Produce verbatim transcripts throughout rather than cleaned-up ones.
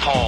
ทอง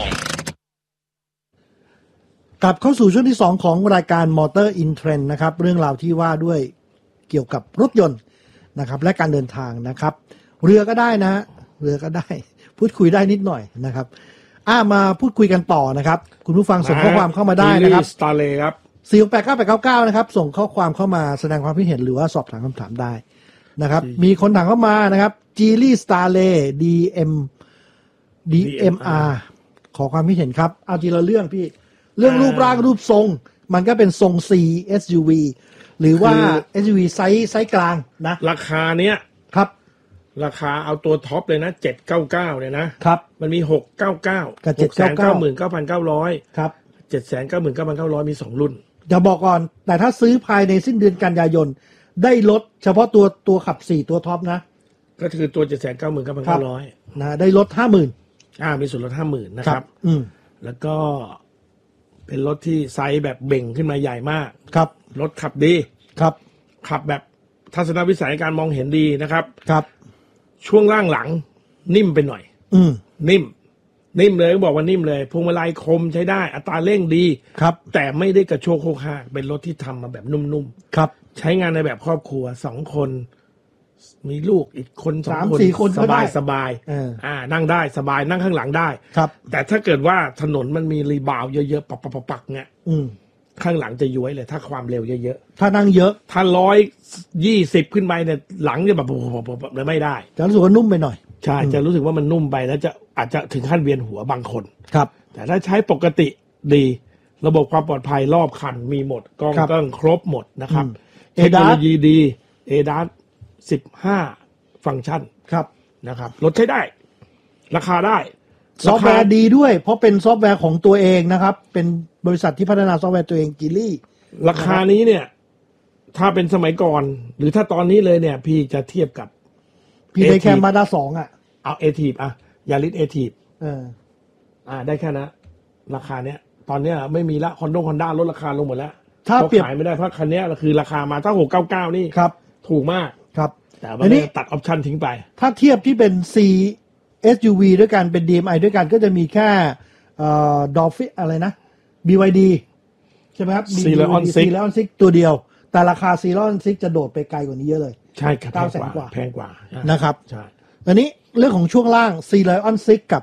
กลับเข้าสู่ช่วงที่สองของรายการ Motor in Trend นะครับเรื่องราวที่ว่าด้วยเกี่ยวกับรถยนต์นะครับและการเดินทางนะครับเรือก็ได้นะฮะเรือก็ได้พูดคุยได้นิดหน่อยนะครับอ่ามาพูดคุยกันต่อนะครับคุณผู้ฟังส่งข้อความเข้ามาได้นะครับ Starlay ครับสี่ หก แปด เก้า แปด เก้า เก้านะครับส่งข้อความเข้ามาแสดงความคิดเห็นหรือว่าสอบถามคำถามได้นะครับมีคนถามเข้ามานะครับ Geely Starlay ดี เอ็ม ดี เอ็ม อาร์ ขอความคิดเห็นครับเอาทีละเรื่องพี่เรื่องรูปร่างรูปทรงมันก็เป็นทรง C เอส ยู วี หรือว่า เอส ยู วี ไซส์ไซส์กลางนะราคาเนี้ยครับราคาเอาตัวท็อปเลยนะเจ็ดร้อยเก้าสิบเก้าเนี่ยนะครับมันมีหกร้อยเก้าสิบเก้ากับหกแสนเก้าหมื่นเก้าพันเก้าร้อยครับเจ็ดแสนเก้าหมื่นเก้าพันเก้าร้อย มีสองรุ่นอย่าบอกก่อนแต่ถ้าซื้อภายในสิ้นเดือนกันยายนได้ลดเฉพาะตัวตัวขับสี่ตัวท็อปนะก็คือตัว เจ็ดแสนเก้าหมื่นเก้าพันเก้าร้อยนะได้ลด ห้าหมื่นอ่ามีส่วนลด ห้าหมื่น นะครับอืมแล้วก็เป็นรถที่ไซส์แบบเบ่งขึ้นมาใหญ่มากครับรถขับดีครับขับแบบทัศนวิสัยการมองเห็นดีนะครับครับช่วงล่างหลังนิ่มไปหน่อยอืมนิ่มนิ่มเลยก็บอกว่านิ่มเลยพวงมาลัยคมใช้ได้อัตราเร่งดีครับแต่ไม่ได้กระโชกโคกฮากเป็นรถที่ทำมาแบบนุ่มๆครับใช้งานในแบบครอบครัวสองคนมีลูกอีกคนสองคนสี่คนสบายสบายอ่านั่งได้สบายนั่งข้างหลังได้ครับแต่ถ้าเกิดว่าถนนมันมีรีบาวเยอะๆปักปักปักเนี่ยข้างหลังจะย้วยเลยถ้าความเร็วเยอะๆถ้านั่งเยอะถ้าร้อยยี่สิบขึ้นไปเนี่ยหลังจะแบบเลยไม่ได้จะรู้สึกว่านุ่มไปหน่อยใช่จะรู้สึกว่ามันนุ่มไปแล้วจะอาจจะถึงขั้นเวียนหัวบางคนครับแต่ถ้าใช้ปกติดีระบบความปลอดภัยรอบคันมีหมดกล้องกล้องครบหมดนะครับเทคโนโลยีดีเอดาสสิบห้าฟังก์ชันครับนะครับรถใช้ได้ราคาได้ซอฟต์แวร์ดีด้วยเพราะเป็นซอฟต์แวร์ของตัวเองนะครับเป็นบริษัทที่พัฒนาซอฟต์แวร์ตัวเองจิลี่ราคานี้เนี่ยถ้าเป็นสมัยก่อนหรือถ้าตอนนี้เลยเนี่ยพี่จะเทียบกับพี่ได้แค่มาด้าสองอ่ะเอาเอทีฟอ่ะยาริสเอทีฟเอออ่าได้แค่นะราคาเนี้ยตอนเนี้ยไม่มีละคอนโดคอนด้าลดราคาลงหมดแล้วถ้าเปรียบขายไม่ได้เพราะคันนี้คือราคามาถ้าหกเก้าเก้านี่ครับถูกมากครับแต่วันนี้ตัดออปชั่นทิ้งไปถ้าเทียบที่เป็น C เอส ยู วี ด้วยกันเป็น ดี เอ็ม ไอ ด้วยกันก็จะมีแค่เอ่อ Dolphin อะไรนะ บี วาย ดี ใช่ไหมครับ Ceylon ซิก Ceylon ซิกตัวเดียวแต่ราคา Ceylon ซิกจะโดดไปไกลกว่านี้เยอะเลยใช่ครับเก้าแสนกว่าแพงกว่านะครับใช่อันนี้เรื่องของช่วงล่าง Ceylon ซิกกับ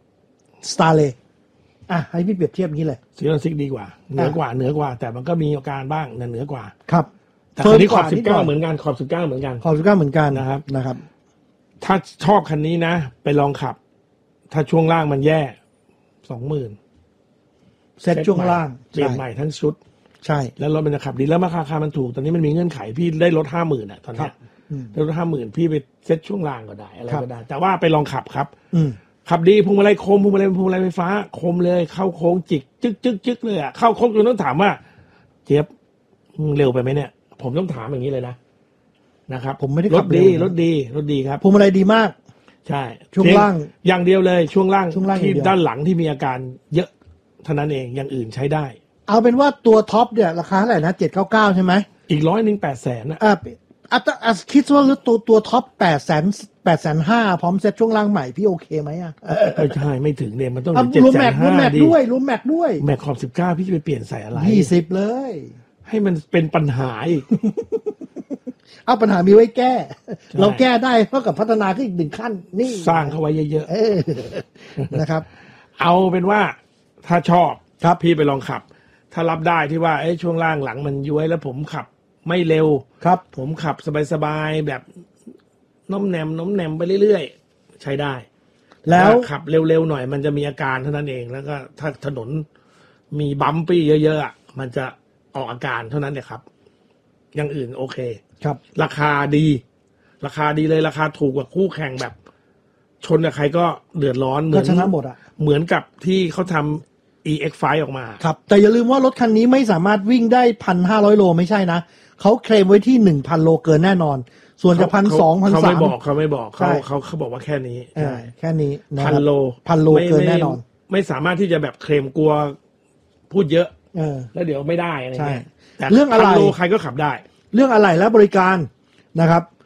Starlay อ่ะให้พี่เปรียบเทียบนี้เลย Ceylon ซิกดีกว่าเหนือกว่าเหนือกว่าแต่มันก็มีอาการบ้างเหนือกว่าครับแต่คันนี้ขอบสิบเก้าเหมือนกันขอบสิบเก้าเหมือนกันขอบสิบเก้าเหมือนกันนะครับนะครับถ้าชอบคันนี้นะไปลองขับถ้าช่วงล่างมันแย่สองหมื่นเซ็ตช่วงล่างเปลี่ยนใหม่ทั้งชุดใช่แล้วรถมันจะขับดีแล้วราคาคามันถูกตอนนี้มันมีเงื่อนไขพี่ได้ลดห้าหมื่นอ่ะตอนนี้ได้ลดห้าหมื่นพี่ไปเซ็ตช่วงล่างก็ได้อะไรก็ได้แต่ว่าไปลองขับครับขับดีพวงมาลัยคมพวงมาลัยพวงมาลัยไฟฟ้าคมเลยเข้าโค้งจิกจึ๊กจึ๊กจึ๊กเลยอ่ะเข้าโค้งจนต้องถามว่าเจี๊ยบเร็วไปไหมเนี่ยผมต้องถามอย่างนี้เลยนะนะครับผมไม่ได้รถดีรถดีรถดีครับพวงมาลัยดีมากใช่ช่วงล่างอย่างเดียวเลยช่วงล่างที่ด้านหลังที่มีอาการเยอะเท่านั้นเองอย่างอื่นใช้ได้เอาเป็นว่าตัวท็อปเนี่ยราคาเท่าไหร่นะเจ็ดเก้าเก้าใช่ไหมอีกร้อยหนึ่งแปดแสนนะอ่าอ่ะคิดว่าตัวตัวท็อปแปดแสนแปดแสนห้าพร้อมเซ็ตช่วงล่างใหม่พี่โอเคไหมอ่ะไม่ใช่ไม่ถึงเนี่ยมันต้องเจ็ดแสนห้ารวมแม็กด้วยรวมแม็กด้วยแม็กขอบสิบเก้าพี่จะไปเปลี่ยนใส่อะไรยี่สิบเลยให้มันเป็นปัญหาอีกเอาปัญหามีไว้แก้เราแก้ได้เท่ากับพัฒนาขึ้นอีกหนึ่งขั้นนี่สร้างเขาไว้เยอะๆนะครับเอาเป็นว่าถ้าชอบครับพี่ไปลองขับถ้ารับได้ที่ว่าไอ้ช่วงล่างหลังมันย้วยแล้วผมขับไม่เร็วครับผมขับสบายๆแบบน้อมแนมน้อมแนมไปเรื่อยๆใช้ได้แล้วขับเร็วๆหน่อยมันจะมีอาการเท่านั้นเองแล้วก็ถ้าถนนมีบัมปี้เยอะๆมันจะออกอาการเท่านั้นเลยครับอย่างอื่นโอเคครับราคาดีราคาดีเลยราคาถูกกว่าคู่แข่งแบบชนกับใครก็เดือดร้อนเหมือนชนะหมดอ่ะเหมือนกับที่เขาทำ อี เอ็กซ์ ไฟว์ ออกมาครับแต่อย่าลืมว่ารถคันนี้ไม่สามารถวิ่งได้ หนึ่งพันห้าร้อย โลไม่ใช่นะเขาเคลมไว้ที่ หนึ่งพัน โลเกินแน่นอนส่วนจะ หนึ่งพันสองร้อย หนึ่งพันสามร้อยเขาไม่บอกเขาไม่บอกเขาเขาเขาบอกว่าแค่นี้ใช่แค่นี้พันโลพันโลเกินแน่นอนไม่สามารถที่จะแบบเคลมกลัวพูดเยอะเออแล้วเดี๋ยวไม่ได้อะไรเงี้ยแต่เรื่องอะไรโลใครก็ขับได้เรื่องอะไรและบริการนะครับ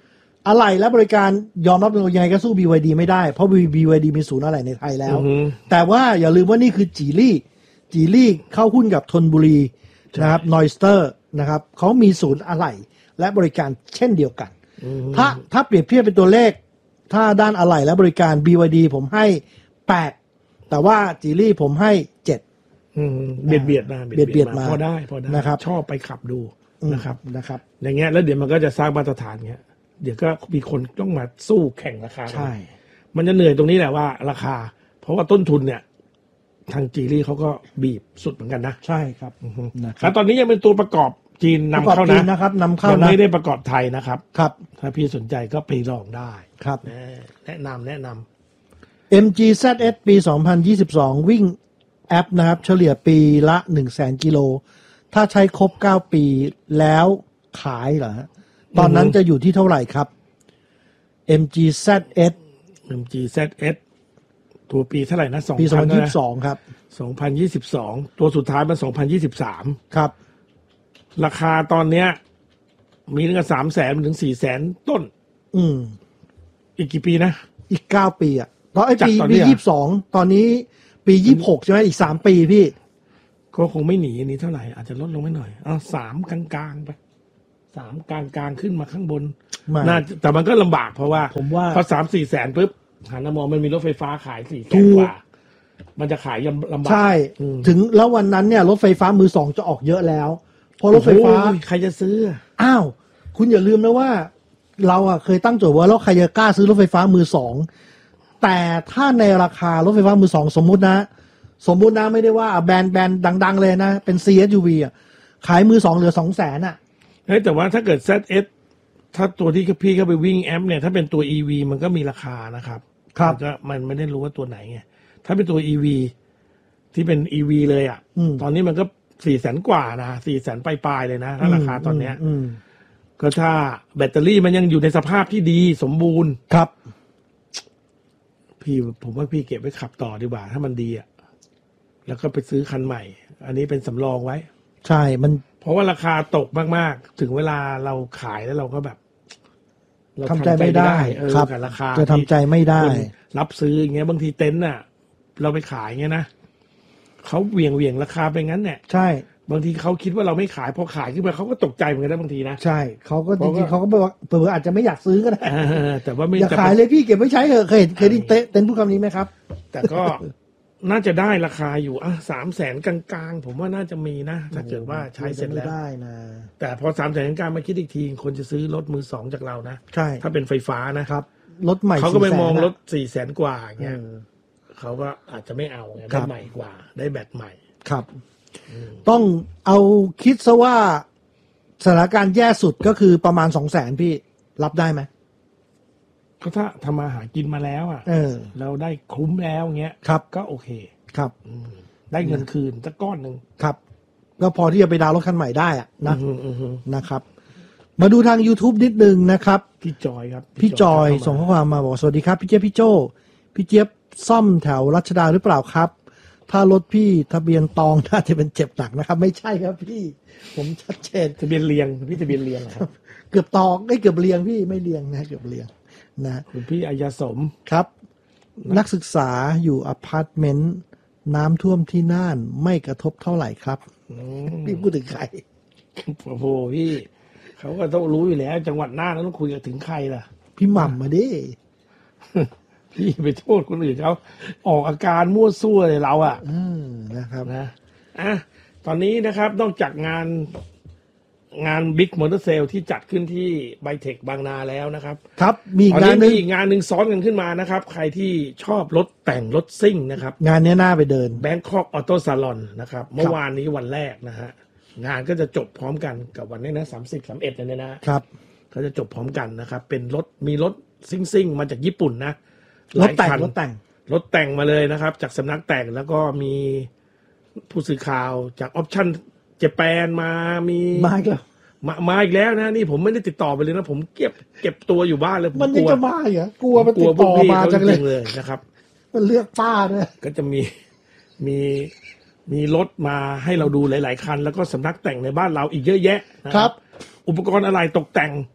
อะไหล่และบริการยอมรับเลยยังไงก็สู้ บี วาย ดี ไม่ได้เพราะ บี วาย ดี มีศูนย์อะไหล่ในไทยแล้วแต่ว่าอย่าลืมว่านี่คือจีลี่จีลี่เข้าหุ้นกับธนบุรีนะครับนอยสเตอร์นะครับเขามีศูนย์อะไหล่และบริการเช่นเดียวกันถ้าถ้าเปรียบเทียบเป็นตัวเลขถ้าด้านอะไหล่และบริการ บี วาย ดี ผมให้แปดแต่ว่าจีลี่ผมให้เจ็ดเบียดเบียดมาเบียดเบียดมาพอได้พอได้นะครับชอบไปขับดูนะครับนะครับอย่างเงี้ยแล้วเดี๋ยวมันก็จะสร้างมาตรฐานเงี้ยเดี๋ยวก็มีคนต้องมาสู้แข่งราคาใช่มันจะเหนื่อยตรงนี้แหละว่าราคาเพราะว่าต้นทุนเนี่ยทางจีรี่เขาก็บีบสุดเหมือนกันนะใช่ครับแล้วตอนนี้ยังเป็นตัวประกอบจีนนำเข้านะนะครับนำเข้ายังไม่ได้ประกอบไทยนะครับครับถ้าพี่สนใจก็ไปลองได้ครับแนะนำแนะนำ เอ็ม จี แซด เอส ปีสองพันยี่สิบสองวิ่งแอปนะครับเฉลี่ยปีละ หนึ่งแสน กิโลถ้าใช้ครบเก้าปีแล้วขายเหรอตอนนั้นจะอยู่ที่เท่าไหร่ครับ เอ็ม จี แซด เอสเอ็ม จี แซด เอส ตัวปีเท่าไหร่นะปีสองพันยี่สิบสองครับสองพันยี่สิบสองตัวสุดท้ายมันสองพันยี่สิบสามครับราคาตอนเนี้ยมีตั้งแต่สามแสนถึงสี่แสนต้นอืมอีกกี่ปีนะอีกเก้าปีอ่ะตอนไอ้ปีปียี่สิบสองตอนนี้ปียี่สิบหกใช่ไหมอีกสามปีพี่ก็คงไม่หนีอันนี้เท่าไหร่อาจจะลดลงไม่หน่อยเอาสามกลางๆไปสามกลางๆขึ้นมาข้างบนน่าแต่มันก็ลำบากเพราะว่าผมว่าพอสามสี่แสนปุ๊บหันมามองมันมีรถไฟฟ้าขายสี่แสนกว่ามันจะขายยังลำบากใช่ถึงแล้ววันนั้นเนี่ยรถไฟฟ้ามือสองจะออกเยอะแล้วพอรถไฟฟ้าใครจะซื้ออ้าวคุณอย่าลืมนะว่าเราอ่ะเคยตั้งโจทย์ว่าแล้วใครจะกล้าซื้อรถไฟฟ้ามือสองแต่ถ้าในราคารถไฟฟ้ามือสองสมมุตินะสมมุตินะไม่ได้ว่าแบรนด์แบรนด์ดังๆเลยนะเป็น ซี เอส ยู วี อ่ะขายมือสองเหลือสองแสนอ่ะเฮ้ยแต่ว่าถ้าเกิด แซด เอส ถ้าตัวที่พี่เข้าไปวิ่งแอปเนี่ยถ้าเป็นตัว อี วี มันก็มีราคานะครับครับก็มันไม่ได้รู้ว่าตัวไหนไงถ้าเป็นตัว อี วี ที่เป็น อี วี เลยอ่ะตอนนี้มันก็สี่แสนกว่านะสี่แสนปลายๆเลยนะถ้าราคาตอนเนี้ยก็ถ้าแบตเตอรี่มันยังอยู่ในสภาพที่ดีสมบูรณ์ครับพี่ผมว่าพี่เก็บไว้ขับต่อดีกว่าถ้ามันดีอ่ะแล้วก็ไปซื้อคันใหม่อันนี้เป็นสำรองไว้ใช่มันเพราะว่าราคาตกมากๆถึงเวลาเราขายแล้วเราก็แบบเราทำใจไม่ได้ครับราคาจะทำใจไม่ได้รับซื้ออย่างเงี้ยบางทีเต็นท์น่ะเราไปขายเงี้ยนะเขาเหวี่ยงเหวี่ยงราคาไปงั้นเนี่ยใช่บางทีเขาคิดว่าเราไม่ขายพอขายขึ้นมาเขาก็ตกใจเหมือนกันนะบางทีนะใช่เขาก็จริงๆเขาก็บอกว่าเผื่ออาจจะไม่อยากซื้อก็ได้แต่ว่าไม่อยากขายเลยพี่เก็บไว้ใช้เถอะเคยเคยได้เต็นท์พูดคำนี้ไหมครับแต่ก็น่าจะได้ราคาอยู่อ่ะสามแสนกลางๆผมว่าน่าจะมีนะถ้าเกิดว่าใช้เสร็จแล้วได้นะแต่พอสามแสนกลางมาคิดอีกทีคนจะซื้อรถมือสองจากเรานะใช่ถ้าเป็นไฟฟ้านะครับรถใหม่เขาก็ไปมองรถสี่แสนกว่าเงี้ยเขาก็อาจจะไม่เอาไงได้ใหม่กว่าได้แบตใหม่ครับต้องเอาคิดซะว่าสถานการณ์แย่สุดก็คือประมาณสองแสนพี่รับได้ไหมก็ถ้าทำมาหากินมาแล้วอ่ะเออเราได้คุ้มแล้วเงี้ยครับก็โอเคครับได้เงินคืนสักก้อนหนึ่งครับก็พอที่จะไปดาวน์รถคันใหม่ได้อ่ะนะนะครับมาดูทาง YouTube นิดนึงนะครับพี่จอยครับพี่จอยส่งข้อความมาบอกสวัสดีครับพี่เจี๊ยบพี่โจพี่เจี๊ยบซ่อมแถวรัชดาหรือเปล่าครับถ้ารถพี่ทะเบียนตองน่าจะเป็นเจ็บหนักนะครับไม่ใช่ครับพี่ผมชัดเจนทะเบียนเรียงพี่ทะเบียนเรียงครับเกือบตองไม่เกือบเรียงพี่ไม่เรียงนะเกือบเรียงนะคุณพี่อัยสมครับนักศึกษาอยู่อพาร์ตเมนต์น้ำท่วมที่น่านไม่กระทบเท่าไหร่ครับพี่พูดถึงใครโอ้โหพี่เขาก็ต้องรู้อยู่แล้วจังหวัดน่านต้องคุยกับถึงใครล่ะพี่หม่ำมาดิพี่ไปโทษคนอื่นเขาออกอาการมั่วซั่วเลยเราอ่ะนะครับนะอ่ะตอนนี้นะครับนอกจากงานงานบิ๊กมอเตอร์เซลที่จัดขึ้นที่ไบเทคบางนาแล้วนะครับครับมีงานนึงอีกงานหนึ่งซ้อนกันขึ้นมานะครับใครที่ชอบรถแต่งรถซิ่งนะครับงานนี้น่าไปเดิน Bangkok Auto Salon นะครับเมื่อวานนี้วันแรกนะฮะงานก็จะจบพร้อมกันกับวันนี้นะสามสิบ สามสิบเอ็ดเนี่ยนะครับเขาจะจบพร้อมกันนะครับเป็นรถมีรถซิ่งซิ่งมาจากญี่ปุ่นนะรถแต่งรถแต่งรถแต่งมาเลยนะครับจากสำนักแต่งแล้วก็มีผู้สื่อข่าวจากออปชั่นเจแปนมามีมาอีกแล้วมามาอีกแล้วนะนี่ผมไม่ได้ติดต่อไปเลยนะผมเก็บเก็บตัวอยู่บ้านเลยมันยังจะมาเหรอกลัวมันติดต่อมาจังเลยนะครับมันเลือกป้าด้วยก็จะมีมีมีรถมาให้เราดูหลายๆคันแล้วก็สำนักแต่งในบ้านเราอีกเยอะแยะครับอุปกรณ์อะไรตกแต่ง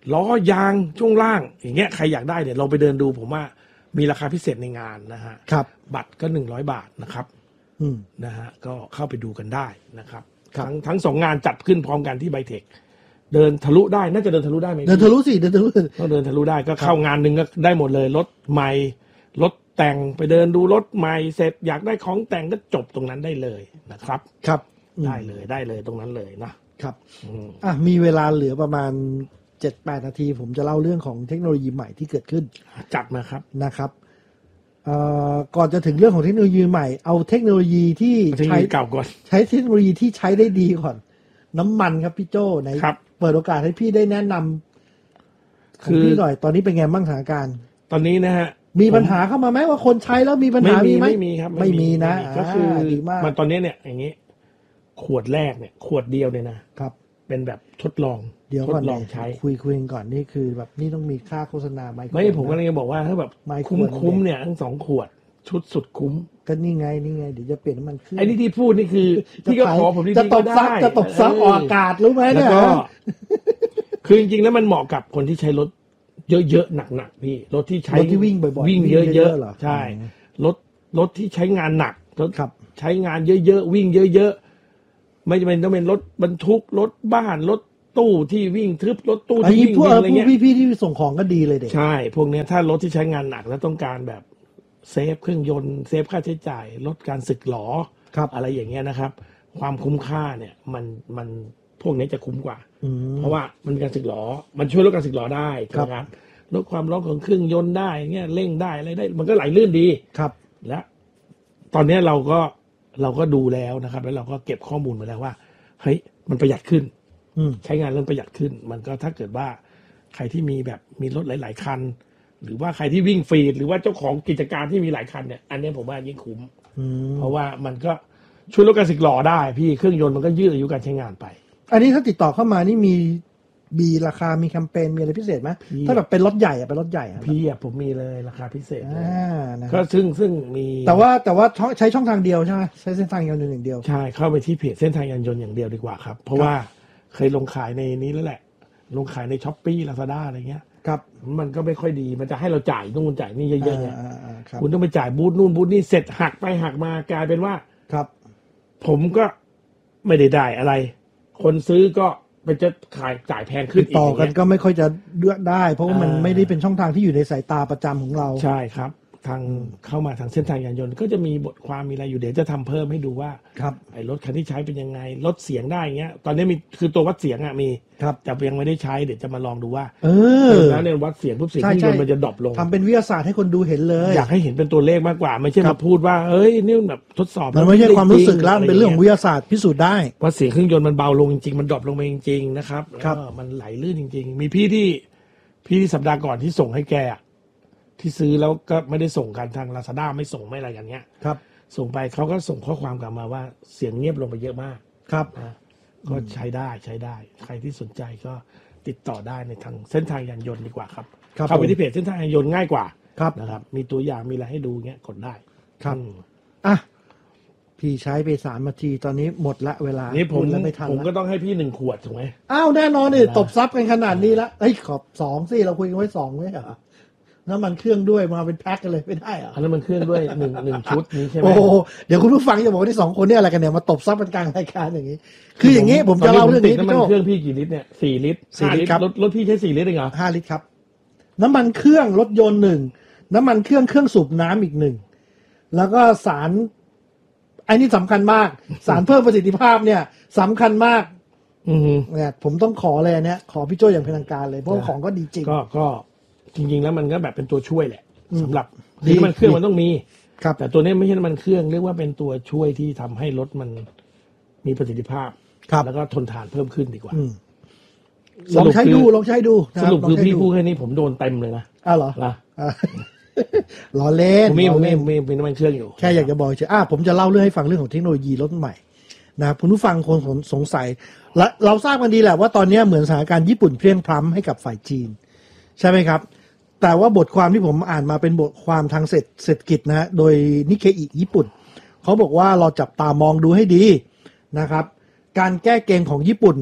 ล้อยางช่วงล่างอย่างเงี้ยใครอยากได้เนี่ยลองไปเดินดูผมว่ามีราคาพิเศษในงานนะฮะครับบัตรก็หนึ่งร้อยบาทนะครับอืมนะฮะก็เข้าไปดูกันได้นะครับครับทั้งทั้งสองงานจัดขึ้นพร้อมกันที่ไบเทคเดินทะลุได้น่าจะเดินทะลุได้ไหมเดินทะลุสิเดินทะลุก็เดินทะลุได้ก็เข้างานหนึ่งก็ได้หมดเลยรถใหม่รถแต่งไปเดินดูรถใหม่เสร็จอยากได้ของแต่งก็จบตรงนั้นได้เลยนะครับครับอืมได้เลยได้เลยตรงนั้นเลยนะครับ อืมอ่ะมีเวลาเหลือประมาณเจ็ดแปดนาที ผมจะเล่าเรื่องของเทคโนโลยีใหม่ที่เกิดขึ้นจัดมาครับนะครับเอ่อก่อนจะถึงเรื่องของเทคโนโลยีใหม่เอาเทคโนโลยีที่เทคโนโลใช้ยีเก่าก่อนใช้เทคโนโลยีที่ใช้ได้ดีก่อน น้ำมันครับพี่โจ้ไหนครับเปิดโอกาสให้พี่ได้แนะนำของพี่หน่อยตอนนี้เป็นไงบ้างสถานการณ์ตอนนี้นะฮะมีปัญหาเข้ามาไหมว่าคนใช้แล้วมีปัญไม่หามีไหมไม่มีครับไม่มีนะก็คืออาดีมากมันตอนนี้เนี่ยอย่างนี้ ขวดแรกเนี่ย ขวดเดียวเนี่ยนะครับ เป็นแบบทดลองเดี๋ยวทก่อนดลองเนี่ยใช้คุยคุยกันก่อนนี่คือแบบนี่ต้องมีค่าโฆษณาไหมไม่ผมก็เลยจะบอกว่าถ้าแบบไม่คุ้มควรคุ้มเนี่ยทั้งสองขวด ชุดสุดคุ้มก็นี่ไงนี่ไงเดี๋ยวจะเปลี่ยนน้ำมันเครื่องไอ้นี่ที่พูดนี่คือที่ก็ขอผมที่จะตบซับได้จะตบซับออกอากาศรู้ไหมแล้เนี่วย ก็ คือจริงๆแล้วมันเหมาะกับคนที่ใช้รถเยอะๆหนักๆพี่รถที่ใช้รถที่วิ่งบ่อยๆวิ่งวิ่งเยอะเยอะๆเหรอๆใช่รถรถที่ใช้งานหนักรถครับใช้งานเยอะๆวิ่งเยอะๆไม่จำเป็นต้องเป็นรถบรรทุกรถบ้านรถตู้ที่วิ่งทึบรถตู้อันที่นี้วิ่งพวกวิ่งอะไรพวกเงี้ยพี่ๆที่ส่งของก็ดีเลยเด็กใช่พวกเนี้ยถ้ารถที่ใช้งานหนักแล้วต้องการแบบเซฟเครื่องยนต์เซฟค่าใช้จ่ายลดการสึกหรอครับอะไรอย่างเงี้ยนะครับ ความคุ้มค่าเนี่ยมันมันพวกนี้จะคุ้มกว่าอืมเพราะว่ามันมีการสึกหรอมันช่วยลดการสึกหรอได้ครับนะครับลดความร้อนของเครื่องยนต์ได้เงี้ยเร่งได้อะไรได้ มันก็ไหลลื่นดีครับและตอนเนี้ยเราก็เราก็ดูแล้วนะครับ แล้วเราก็เก็บข้อมูลมาแล้วว่าเฮ้ยมันประหยัดขึ้นอืมใช้งานเริ่มประหยัดขึ้น มันก็ถ้าเกิดว่าใครที่มีแบบมีรถหลาย ๆ คัน หรือว่าใครที่วิ่งฟรีหรือว่าเจ้าของกิจการที่มีหลายคันเนี่ยอันเนี้ยผมว่ายิ่งคุ้มอืมเพราะว่ามันก็ช่วยลดการสึกหรอได้ พี่เครื่องยนต์มันก็ยืดอายุการใช้งานไปอันนี้ถ้าติดต่อเข้ามานี่มีมีราคามีแคมเปญมีอะไรพิเศษไหมพี่ถ้าแบบเป็นรถใหญ่อะเป็นรถใหญ่อะพี่อะผมมีเลยราคาพิเศษเลยอ่านะคก็รับซึ่งซึ่งมีแต่ว่าแต่ว่าช่องใช้ช่องทางเดียวใช่ไหมใช้เส้นทางเดียวอย่างเดียวใช่เข้าไปที่เพจเส้นทางยานยนต์อย่างเดียวดีกว่าครับ เพราะว่าเคยลงขายในนี้แล้วแหละ ลงขายในช้อปปี้ลาซาด้าอะไรเงี้ยครับมันก็ไม่ค่อยดีมันจะให้เราจ่ายนู่นจ่ายนี่เยอะๆเนี่ยอ่าอ่าครับคุณต้องไปจ่ายบูธนู่นบูธนี่เสร็จหักไปหักมากลายเป็นว่าครับผมก็ไม่ได้ได้อะไร คนซื้อก็มันจะขายจ่ายแพงขึ้นอีกต่อกันย่างเงี้ยก็ไม่ค่อยจะเลือกได้ เพราะว่ามันอ่าไม่ได้เป็นช่องทางที่อยู่ในสายตาประจำของเราใช่ครับ ทางเข้ามาทางเส้นทางยานยนต์ก็จะมีบทความมีอะไรอยู่เดี๋ยวจะทำเพิ่มให้ดูว่าครับไอ้รถคันที่ใช้เป็นยังไงลดเสียงได้อย่างเงี้ย ตอนนี้มีคือตัววัดเสียงอ่ะมีครับแต่ยังไม่ได้ใช้เดี๋ยวจะมาลองดูว่าเออแล้วเนี่ยวัดเสียงปุ๊บเสียงใช่เครื่องยนต์ใช่มันจะดรอปลงทำเป็นวิทยาศาสตร์ให้คนดูเห็นเลยอยากให้เห็นเป็นตัวเลขมากกว่า ไม่ใช่ครัมาบพูดว่าเอ้ยนี่แบบทดสอบมันไม่ใช่ความรู้สึกแล้วมันเป็นเรื่องของวิวิทยาศาสตร์พิสูจน์ได้ว่าเสียงเครื่องยนต์มันเบาลงจริงๆมันดรอปลงไปจริงๆนะครับครับแล้วก็มันไหลลื่นจริง ๆ มีพี่ที่พี่ที่สัปดาห์ก่อนที่ส่งให้แกอะที่ซื้อแล้วก็ไม่ได้ส่งกันทางลาซาด้าไม่ส่งไม่อะไรกันเงี้ยครับส่งไปเขาก็ส่งข้อความกลับมาว่าเสียงเงียบลงไปเยอะมากครับนะก็ใช้ได้ใช้ได้ ใครที่สนใจก็ติดต่อได้ในทางเส้นทางยานยนต์ดีกว่าครับครับเข้าไปผมที่เพจเส้นทางยานยนต์ง่ายกว่าครับนะครับ มีตัวอย่างมีอะไรให้ดูเงี้ยกดได้ครับอืมอ่ะพี่ใช้ไปสามนาทีตอนนี้หมดละเวลานี่ผมพูดแล้วไม่ทันผมก็ละต้องให้พี่หนึ่งขวดถูกไหมอ้าวแน่นอนนี่นะตบซับกันขนาดนี้ละเอ้ยขอบสองสิเราคุยกันไว้สองไม่ใช่เหรอน้ำมันเครื่องด้วยมาเป็นแพ็คกันเลยไม่ได้เหรออันนั้นมันเครื่องด้วยหนึ่งหนึ่งชุดนี้ใช่ไหมโอ้โหเดี๋ยวคุณผู้ฟังจะบอกว่าที่สองคนเนี่ยอะไรกันเนี่ยมาตบซับกันกลางรายการอย่างนี้ คืออย่างนี้ผมจะเล่าเรื่องนี้ตนพี่นี้ผมติดน้ำมันโจ้เครื่องพี่กี่ลิตรเนี่ยสี่ลิตรสี่ห้าลิตรครับรถรถพี่ใช้สี่ลิตรเองเหรอห้าลิตรครับ น้ำมันเครื่องรถยนต์หนึ่งน้ำมันเครื่องเครื่องสูบน้ำอีกหนึ่งแล้วก็สารไอ้นี่สำคัญมาก สารเพิ่มประสิทธิภาพเนี่ยสำคัญมากอือฮึเนี่ยผมต้องขอเลยอันเนี้ยขอพี่โจ้อย่างเป็นทางการเลยเพราะว่าของก็ดีจริงก็ก็จริง ๆ แล้วมันก็แบบเป็นตัวช่วยแหละอืมสำหรับดีคือน้ำมันเครื่องมันต้องมีครับแต่ตัวนี้ไม่ใช่น้ำมันเครื่องเรียกว่าเป็นตัวช่วยที่ทำให้รถมันมีประสิทธิภาพครับแล้วก็ทนทานเพิ่มขึ้นดีกว่าอืมสลองรุปใช้คือดูลองใช้ดูนะสรุปลงคือใช้พี่ดูพูดแค่นี้ผมโดนเต็มเลยนะอ้าวเหรอนะอ่ะ ล้อเล่นผมมีผล้อมมีเล่นผมมีมีน้ำมันเครื่องอยู่แค่อยากจะบอกเฉยอ่ะผมจะเล่าเรื่องให้ฟังเรื่องของเทคโนโลยีรถใหม่นะครับคุณผู้ฟังคงสงสัยและเราทราบกันดีแหละว่าตอนนี้เหมือนสถานการณ์ญี่ปุ่นเพลียงพล้ำให้กับฝ่ายจีน ใช่ไหมครับ แต่ว่าบทความที่ผมอ่านมาเป็นบทความทางเศรษฐเศรษฐกิจนะฮะโดยนิเคอิญี่ปุ่นเขาบอกว่าเราจับตามองดูให้ดีนะครับ การแก้เกมของญี่ปุ่น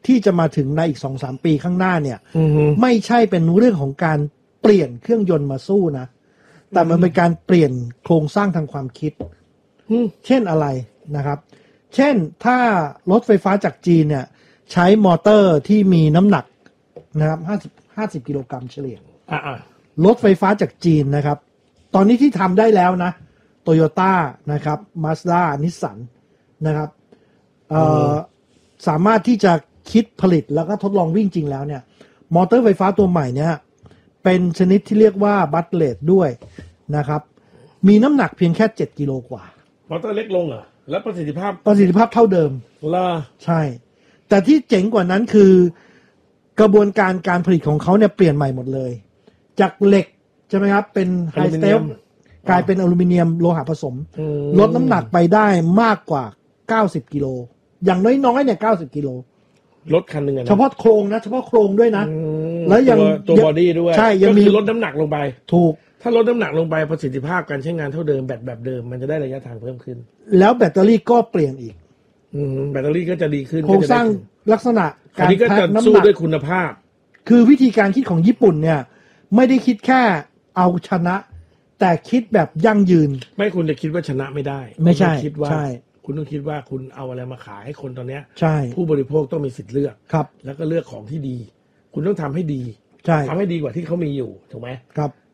ที่จะมาถึงในอีก สองถึงสาม ปีข้างหน้าเนี่ยอือฮึไม่ใช่เป็นเรื่องของการเปลี่ยนเครื่องยนต์มาสู้นะแต่มันเป็นการเปลี่ยนโครงสร้างทางความคิดอืมเช่นอะไรนะครับ เช่นถ้ารถไฟฟ้าจากจีนเนี่ยใช้มอเตอร์ที่มีน้ำหนักนะครับห้าสิบ ห้าสิบกิโลกรัมเฉลี่ยอ่าอ่ารถไฟฟ้าจากจีนนะครับ ตอนนี้ที่ทำได้แล้วนะโตโยต้านะครับมาสด้านิสสันนะครับเอ่อสามารถที่จะคิดผลิตแล้วก็ทดลองวิ่งจริงแล้วเนี่ยมอเตอร์ไฟฟ้าตัวใหม่เนี่ยเป็นชนิดที่เรียกว่าบัตเลดด้วยนะครับมีน้ำหนักเพียงแค่เจ็ดกิโลกว่ามอเตอร์เล็กลงเหรอแล้วประสิทธิภาพประสิทธิภาพเท่าเดิมล่ะใช่ แต่ที่เจ๋งกว่านั้นคือกระบวนการการผลิตของเขาเนี่ยเปลี่ยนใหม่หมดเลย จากเหล็กใช่ไหมครับเป็นไฮสเตลกลายเป็นอลูมิเนียมโลหะผสมอืมลดน้ำหนักไปได้มากกว่าเก้าสิบกิโลอย่างน้อยๆเนี่ยเก้าสิบกิโลรถคันหนึ่งอะนะเฉพาะโครงนะเฉพาะโครงด้วยนะอืมแล้วยังตัวบอดี้ด้วยใช่ยังก็มีคือลดน้ำหนักลงไปถูกถ้าลดน้ำหนักลงไปประสิทธิภาพการใช้งานเท่าเดิมแบตแบบเดิมมันจะได้ระยะทางเพิ่มขึ้นแล้วแบตเตอรี่ก็เปลี่ยนอีกอืมแบตเตอรี่ก็จะดีขึ้นโครงสร้างก็จะได้ลักษณะอักาน รนี้ก็แพ็จะคน้ำสู้หนักด้วยคุณภาพคือวิธีการคิดของญี่ปุ่นเนี่ยไม่ได้คิดแค่เอาชนะ แต่คิดแบบยั่งยืนไม่คุณจะคิดว่าชนะไม่ได้ไม่ใช่คุณต้องคิดว่าใช่คุณต้องคิดว่าคุณเอาอะไรมาขายให้คนตอนเนี้ยใช่ผู้บริโภคต้องมีสิทธิ์เลือกครับแล้วก็เลือกของที่ดี คุณต้องทำให้ดีใช่ทำให้ดีกว่าที่เขามีอยู่ถูกไหมครับ